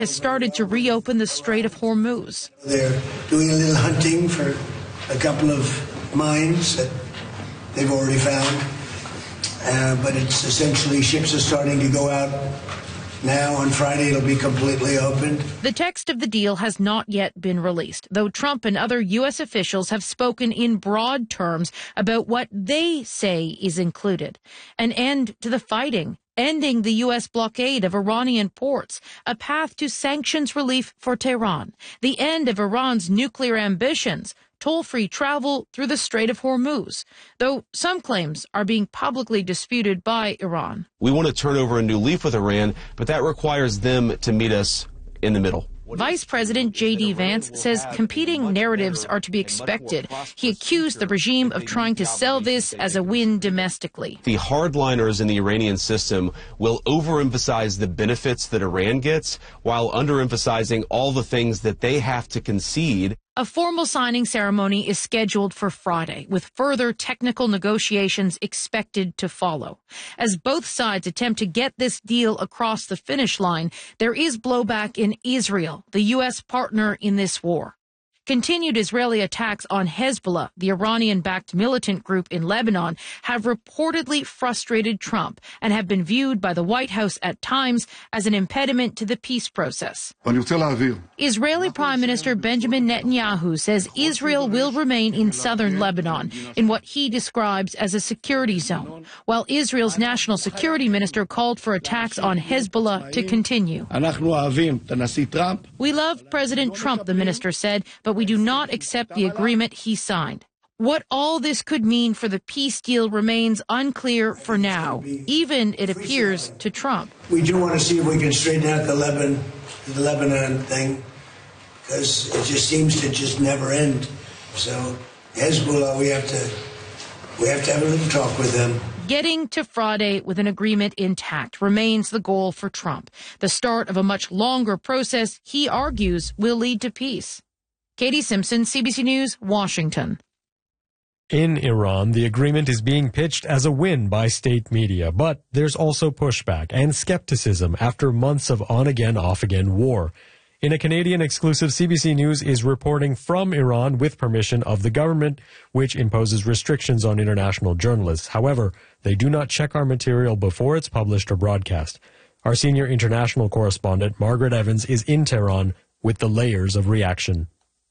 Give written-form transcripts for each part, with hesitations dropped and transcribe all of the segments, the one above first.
has started to reopen the Strait of Hormuz. They're doing a little hunting for a couple of mines that they've already found, but it's essentially ships are starting to go out now. On Friday, it'll be completely opened. The text of the deal has not yet been released, though Trump and other U.S. officials have spoken in broad terms about what they say is included. An end to the fighting, ending the U.S. blockade of Iranian ports, a path to sanctions relief for Tehran, the end of Iran's nuclear ambitions, toll-free travel through the Strait of Hormuz, though some claims are being publicly disputed by Iran. We want to turn over a new leaf with Iran, but that requires them to meet us in the middle. Vice President J.D. Vance says competing narratives are to be expected. He accused the regime of trying to sell this as a win domestically. The hardliners in the Iranian system will overemphasize the benefits that Iran gets while underemphasizing all the things that they have to concede. A formal signing ceremony is scheduled for Friday, with further technical negotiations expected to follow. As both sides attempt to get this deal across the finish line, there is blowback in Israel, the U.S. partner in this war. Continued Israeli attacks on Hezbollah, the Iranian-backed militant group in Lebanon, have reportedly frustrated Trump and have been viewed by the White House at times as an impediment to the peace process. Israeli Prime Minister Benjamin Netanyahu says Israel will remain in southern Lebanon in what he describes as a security zone, while Israel's national security minister called for attacks on Hezbollah to continue. We love President Trump, the minister said, but we do not accept the agreement he signed. What all this could mean for the peace deal remains unclear for now, even, it appears, to Trump. We do want to see if we can straighten out the Lebanon thing, because it just seems to just never end. So Hezbollah, we have to have a little talk with them. Getting to Friday with an agreement intact remains the goal for Trump. The start of a much longer process, he argues, will lead to peace. Katie Simpson, CBC News, Washington. In Iran, the agreement is being pitched as a win by state media, but there's also pushback and skepticism after months of on-again, off-again war. In a Canadian exclusive, CBC News is reporting from Iran with permission of the government, which imposes restrictions on international journalists. However, they do not check our material before it's published or broadcast. Our senior international correspondent, Margaret Evans, is in Tehran with the layers of reaction.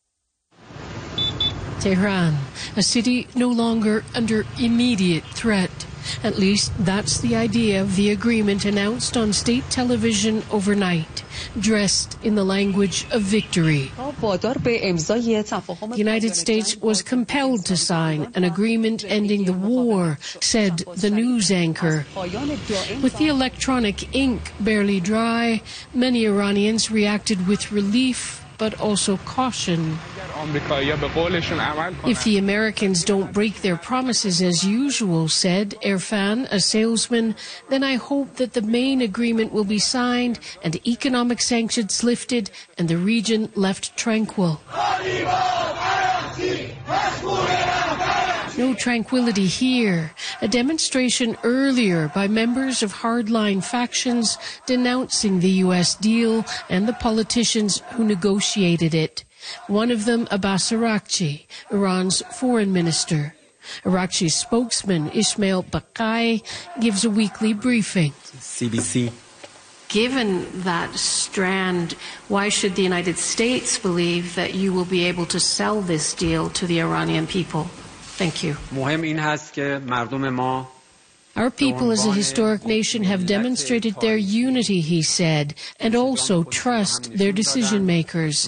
Tehran, a city no longer under immediate threat. At least that's the idea of the agreement announced on state television overnight, dressed in the language of victory. The United States was compelled to sign an agreement ending the war, said the news anchor. With the electronic ink barely dry, many Iranians reacted with relief, but also caution. If the Americans don't break their promises as usual, said Irfan, a salesman, then I hope that the main agreement will be signed and economic sanctions lifted and the region left tranquil. No tranquility here. A demonstration earlier by members of hardline factions denouncing the U.S. deal and the politicians who negotiated it. One of them, Abbas Araghchi, Iran's foreign minister. Araghchi's spokesman, Ismail Baqai, gives a weekly briefing. CBC. Given that strand, why should the United States believe that you will be able to sell this deal to the Iranian people? Thank you. Our people as a historic nation have demonstrated their unity, he said, and also trust their decision makers.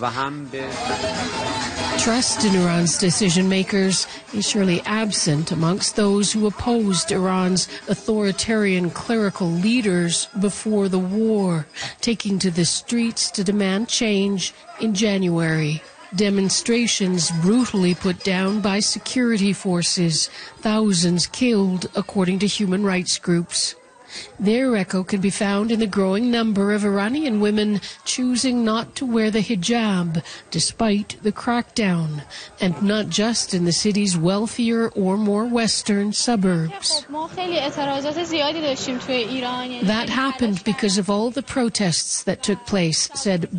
Trust in Iran's decision makers is surely absent amongst those who opposed Iran's authoritarian clerical leaders before the war, taking to the streets to demand change in January. Demonstrations brutally put down by security forces, thousands killed, according to human rights groups. Their echo can be found in the growing number of Iranian women choosing not to wear the hijab despite the crackdown, and not just in the city's wealthier or more western suburbs. That happened because of all the protests that took place, said